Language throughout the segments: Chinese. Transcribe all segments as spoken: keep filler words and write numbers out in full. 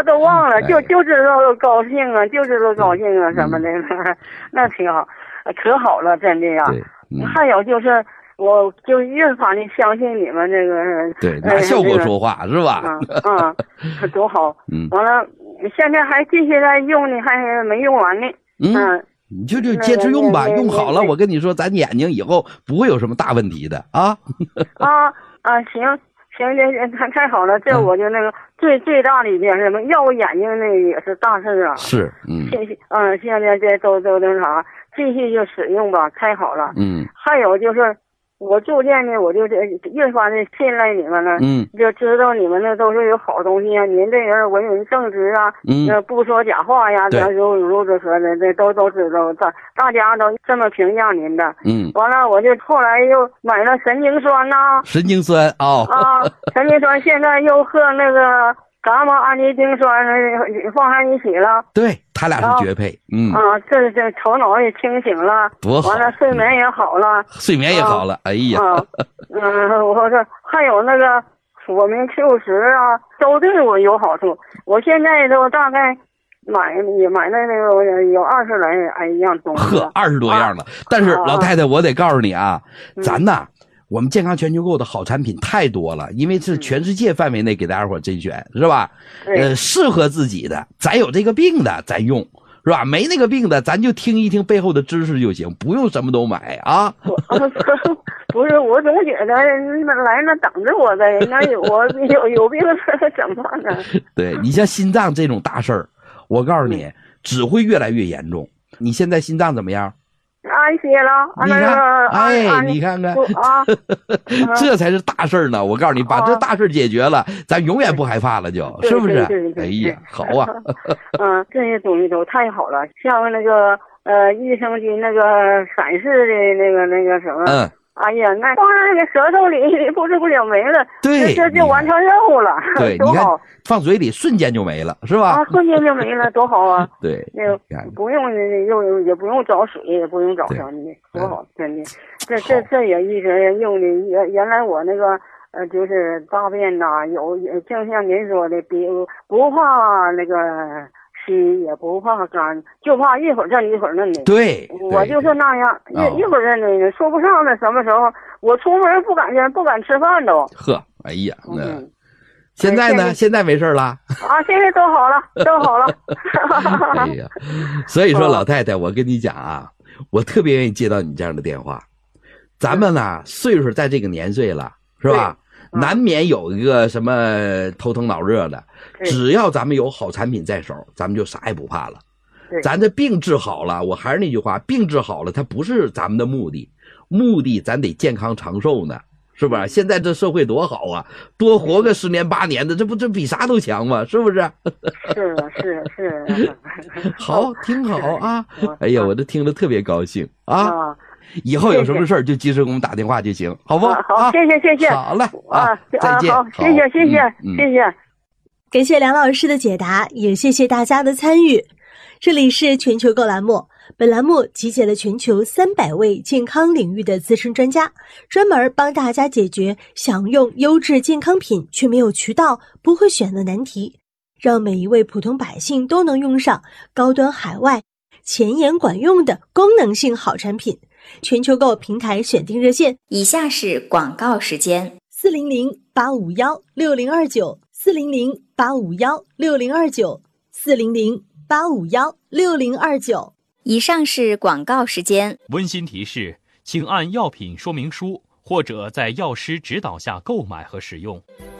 都忘了，就就知道高兴啊，就知道高兴啊什么的，嗯、那挺好，可好了，真的呀。 嗯、 还有就是，我就越发的相信你们这个。 对，拿效果说话、呃、是吧？ 嗯嗯，多好。 嗯。 完了，现在还继续在用呢，还没用完呢。 嗯。嗯你就就接着用吧，用好了，我跟你说，咱眼睛以后不会有什么大问题的啊。 啊啊，行行，这太太好了，这我就那个、嗯、最最大的一件事嘛，要我眼睛那个也是大事啊。 是，嗯， 现嗯，现在这都都那啥，继续就使用吧，太好了。 嗯， 还有就是。我逐渐的，我就越发的信赖你们了， 嗯， 就知道你们那都是有好东西啊，您这人为人正直啊， 嗯， 不说假话呀， 对， 如如这说的，这都都知道，大大家都这么评价您的， 嗯， 完了我就后来又买了神经酸呐、啊， 神经酸哦， 啊，神经酸现在又和那个伽马氨基丁酸放在一起了， 对。他俩是绝配，啊、嗯啊，这这头脑也清醒了， 多好， 完了睡眠也好了， 睡眠也好了，啊、哎呀， 啊、嗯，我说还有那个我们 Q 十啊，都对我有好处。我现在都大概买也买了那个有二十来哎样东西， 呵，二十多样了。啊、但是老太太，我得告诉你啊，啊咱呐。我们健康全球购的好产品太多了，因为是全世界范围内给大家伙甄选，是吧？呃，适合自己的，咱有这个病的咱用，是吧？没那个病的，咱就听一听背后的知识就行，不用什么都买啊。 不是，我总觉得来那等着我的，那有我有有病怎么呢？ 对，你像心脏这种大事儿，我告诉你，只会越来越严重。你现在心脏怎么样？ 安歇了， 你看， 啊、 哎， 啊、 你看看， 啊， 这才是大事呢！我告诉你，把这大事解决了，啊、咱永远不害怕了就，就是不是？ 对对对哎呀，好啊！ 嗯，这些东西都太好了，像那个呃益生菌那个闪视的那个那个什么， 嗯。 哎呀，那放在那个舌头里，不知不觉没了， 对， 这就完成任务了， 对， 多好！ 你看放嘴里瞬间就没了，是吧？ 啊，瞬间就没了，多好啊！ 对， 那个不用又也不用找水，也不用找什么的，多好，真的。这这这也一直用的，原原来我那个呃，就是大便呐，有就像您说的，比不怕那个。稀也不怕干，就怕一会儿震一会儿嫩的。 对， 我就是那样，一、哦、一会儿震的，说不上了什么时候。我出门不敢不敢吃饭都。 呵，哎呀，那、嗯、现在呢？现在没事了。 啊，现在都好了，都好了。 哎呀，所以说老太太，我跟你讲啊，我特别愿意接到你这样的电话。咱们呢，岁数在这个年岁了，是吧？难免有一个什么头疼脑热的，只要咱们有好产品在手，咱们就啥也不怕了。咱这病治好了，我还是那句话，病治好了，它不是咱们的目的，目的咱得健康长寿呢，是吧？现在这社会多好啊，多活个十年八年的，这不这比啥都强吗？是不是？ 是是是。 好，挺好啊！哎呀，我这听了特别高兴啊。以后有什么事儿就及时给我们打电话就行，好不好？ 好，谢谢谢谢。 好了啊，再见。 好，谢谢谢谢谢谢。 感谢梁老师的解答，也谢谢大家的参与。这里是全球购栏目，本栏目集结了全球三百位健康领域的资深专家，专门帮大家解决想用优质健康品却没有渠道、不会选的难题，让每一位普通百姓都能用上高端海外、前沿管用的功能性好产品。全球购平台选定热线， 以下是广告时间： 四零零八五幺六零二九，四零零八五幺六零二九，四零零八五幺六零二九。 以上是广告时间。 温馨提示，请按药品说明书或者在药师指导下购买和使用。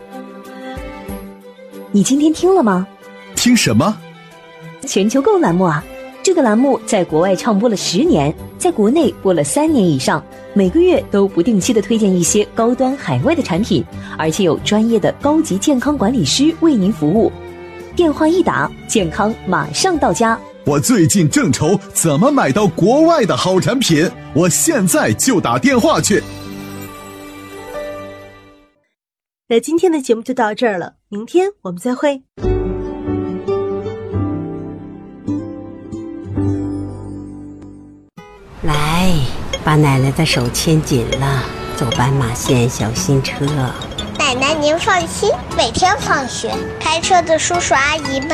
你今天听了吗？ 听什么？ 全球购栏目啊。这个栏目在国外唱播了十年，在国内播了三年以上，每个月都不定期的推荐一些高端海外的产品，而且有专业的高级健康管理师为您服务。电话一打，健康马上到家。 我最近正愁怎么买到国外的好产品，我现在就打电话去。 那今天的节目就到这儿了，明天我们再会。 来，把奶奶的手牵紧了，走斑马线，小心车。 奶奶您放心，每天放学，开车的叔叔阿姨们